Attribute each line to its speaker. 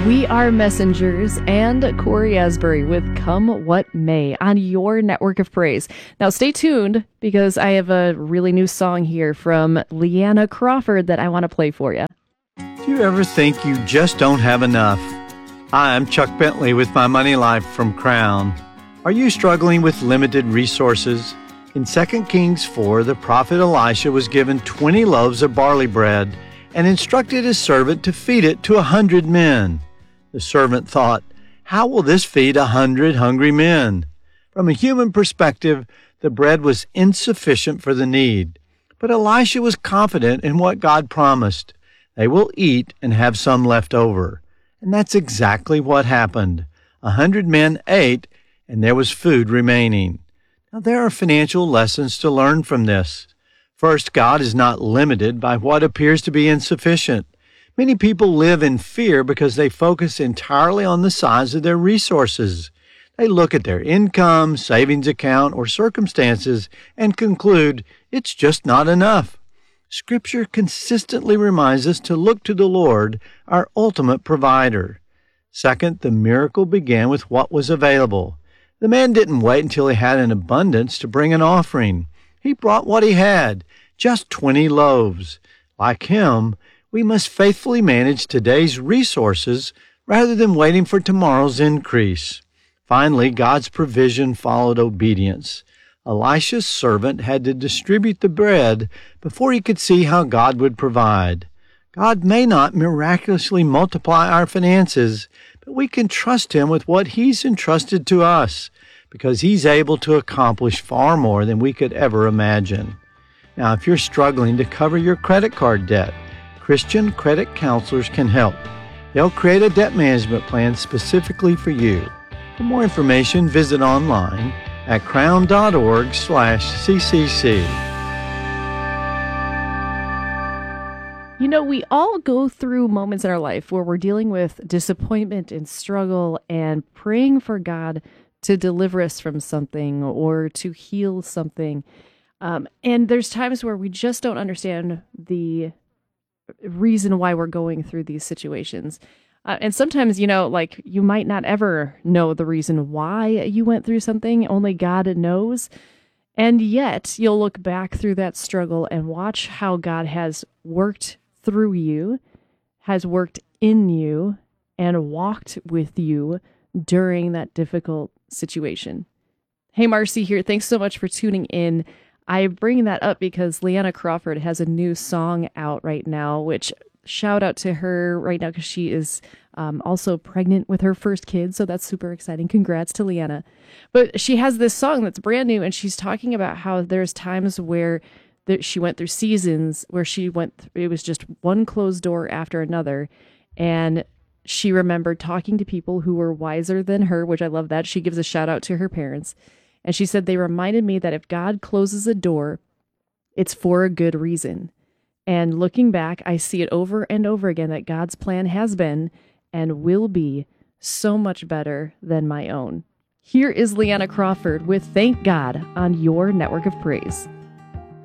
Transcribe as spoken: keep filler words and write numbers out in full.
Speaker 1: We are Messengers and Corey Asbury with Come What May on your network of praise. Now stay tuned because I have a really new song here from Leanna Crawford that I want to play for you.
Speaker 2: Do you ever think you just don't have enough? Hi, I'm Chuck Bentley with My Money Life from Crown. Are you struggling with limited resources? In Second Kings four, the prophet Elisha was given twenty loaves of barley bread and instructed his servant to feed it to a hundred men. The servant thought, how will this feed a hundred hungry men? From a human perspective, the bread was insufficient for the need. But Elisha was confident in what God promised. They will eat and have some left over. And that's exactly what happened. A hundred men ate, and there was food remaining. Now, there are financial lessons to learn from this. First, God is not limited by what appears to be insufficient. Many people live in fear because they focus entirely on the size of their resources. They look at their income, savings account, or circumstances and conclude it's just not enough. Scripture consistently reminds us to look to the Lord, our ultimate provider. Second, the miracle began with what was available. The man didn't wait until he had an abundance to bring an offering. He brought what he had, just twenty loaves. Like him, we must faithfully manage today's resources rather than waiting for tomorrow's increase. Finally, God's provision followed obedience. Elisha's servant had to distribute the bread before he could see how God would provide. God may not miraculously multiply our finances, but we can trust Him with what He's entrusted to us, because He's able to accomplish far more than we could ever imagine. Now, if you're struggling to cover your credit card debt, Christian credit counselors can help. They'll create a debt management plan specifically for you. For more information, visit online at crown.org slash ccc.
Speaker 1: You know, we all go through moments in our life where we're dealing with disappointment and struggle and praying for God to deliver us from something or to heal something. Um, and there's times where we just don't understand the reason why we're going through these situations. Uh, and sometimes, you know, like you might not ever know the reason why you went through something. Only God knows. And yet you'll look back through that struggle and watch how God has worked through you, has worked in you, and walked with you during that difficult situation. Hey, Marcy here. Thanks so much for tuning in. I bring that up because Leanna Crawford has a new song out right now, which shout out to her right now because she is um, also pregnant with her first kid. So that's super exciting. Congrats to Leanna. But she has this song that's brand new, and she's talking about how there's times where that she went through seasons where she went, th- it was just one closed door after another. And she remembered talking to people who were wiser than her, which I love that. She gives a shout out to her parents. And she said, they reminded me that if God closes a door, it's for a good reason. And looking back, I see it over and over again that God's plan has been and will be so much better than my own. Here is Leanna Crawford with Thank God on your network of praise.